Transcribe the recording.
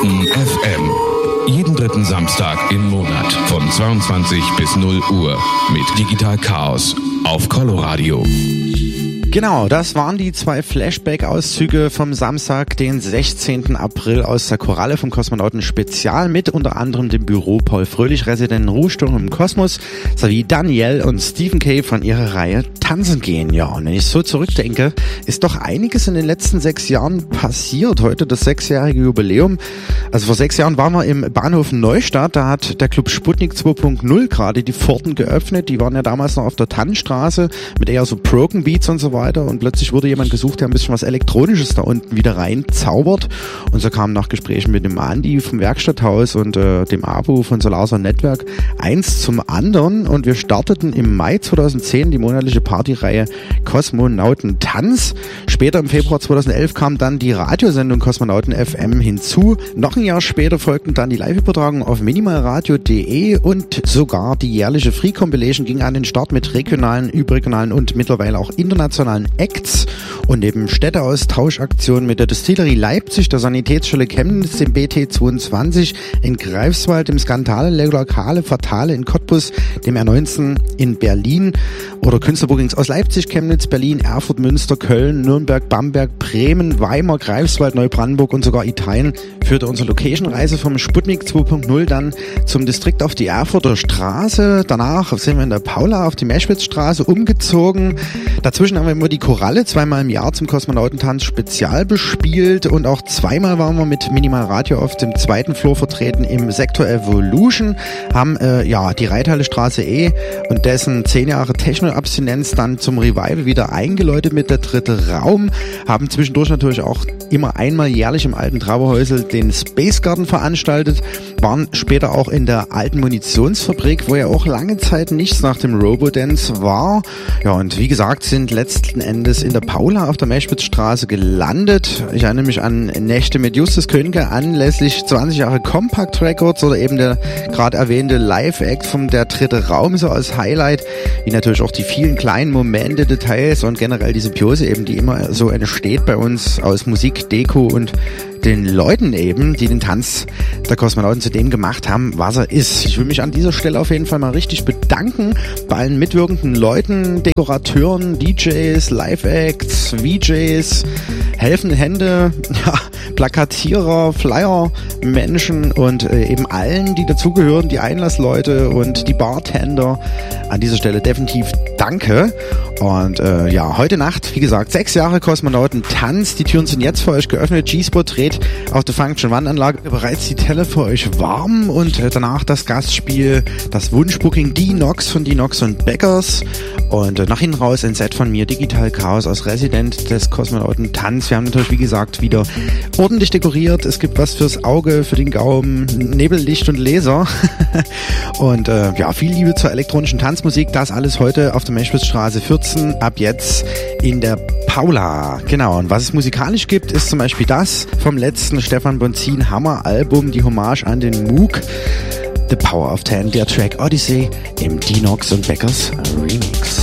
Kosmonauten FM. Jeden dritten Samstag im Monat von 22 bis 0 Uhr mit Digital Chaos auf Coloradio. Genau, das waren die 2 Flashback-Auszüge vom Samstag, den 16. April aus der Koralle vom Kosmonauten Spezial mit unter anderem dem Büro Paul Fröhlich, Resident Ruhestörung im Kosmos, sowie Danielle und Stephen K. von ihrer Reihe Tanzen gehen. Ja, und wenn ich so zurückdenke, ist doch einiges in den letzten 6 Jahren passiert. Heute das 6-jährige Jubiläum. Also vor 6 Jahren waren wir im Bahnhof Neustadt, da hat der Club Sputnik 2.0 gerade die Pforten geöffnet. Die waren ja damals noch auf der Tannenstraße mit eher so Broken Beats und so weiter. Und plötzlich wurde jemand gesucht, der ein bisschen was Elektronisches da unten wieder rein zaubert. Und so kam nach Gesprächen mit dem Andi vom Werkstatthaus und dem Abu von Solarser Netzwerk eins zum anderen. Und wir starteten im Mai 2010 die monatliche Partyreihe Kosmonauten Tanz. Später im Februar 2011 kam dann die Radiosendung Kosmonauten FM hinzu. Noch ein Jahr später folgten dann die Live-Übertragungen auf minimalradio.de und sogar die jährliche Free Compilation ging an den Start mit regionalen, überregionalen und mittlerweile auch internationalen Acts und neben Städteaustauschaktionen mit der Distillerie Leipzig, der Sanitätsstelle Chemnitz, dem BT22 in Greifswald, dem Skandale Lokale Fatale in Cottbus, dem R19 in Berlin oder Künstlerbookings aus Leipzig, Chemnitz, Berlin, Erfurt, Münster, Köln, Nürnberg, Bamberg, Bremen, Weimar, Greifswald, Neubrandenburg und sogar Italien führte unsere Location-Reise vom Sputnik 2.0 dann zum Distrikt auf die Erfurter Straße. Danach sind wir in der Paula auf die Meschwitzstraße umgezogen. Dazwischen haben wir immer die Koralle 2-mal im Jahr zum Kosmonautentanz Spezial bespielt und auch 2-mal waren wir mit Minimal Radio auf dem 2. Floor vertreten im Sektor Evolution, haben die Reithallestraße und dessen 10 Jahre Techno-Abstinenz dann zum Revival wieder eingeläutet mit der 3. Raum, haben zwischendurch natürlich auch immer einmal jährlich im alten Trauerhäusel den Space Garden veranstaltet, waren später auch in der alten Munitionsfabrik, wo ja auch lange Zeit nichts nach dem Robodance war. Ja, und wie gesagt, sind letzten Endes in der Paula auf der Meschwitzstraße gelandet. Ich erinnere mich an Nächte mit Justus Könke anlässlich 20 Jahre Compact Records oder eben der gerade erwähnte Live-Act vom der 3. Raum so als Highlight, wie natürlich auch die vielen kleinen Momente, Details und generell die Symbiose eben, die immer so entsteht bei uns aus Musik, Deko und den Leuten eben, die den Tanz der Kosmonauten zu dem gemacht haben, was er ist. Ich will mich an dieser Stelle auf jeden Fall mal richtig bedanken bei allen mitwirkenden Leuten, Dekorateuren, DJs, Live-Acts, VJs, helfende Hände, Plakatierer, Flyer, Menschen und eben allen, die dazugehören, die Einlassleute und die Bartender. An dieser Stelle definitiv danke. Und heute Nacht, wie gesagt, 6 Jahre Kosmonauten Tanz. Die Türen sind jetzt für euch geöffnet. G-Spot dreht auf der Function One-Anlage bereits die Teller für euch warm und danach das Gastspiel, das Wunschbooking Dinox von Dinox und Beckers und nach hinten raus ein Set von mir, Digital Chaos aus Resident des Kosmonauten Tanz. Wir haben natürlich, wie gesagt, wieder ordentlich dekoriert. Es gibt was fürs Auge, für den Gaumen, Nebellicht und Laser und viel Liebe zur elektronischen Tanzmusik. Das alles heute auf der Meschwitzstraße 14, ab jetzt in der Paula. Genau, und was es musikalisch gibt, ist zum Beispiel das vom letzten Stefan Bonzin Hammer-Album, die Hommage an den Moog, The Power of 10, der Track Odyssey im Dinox und Beckers Remix.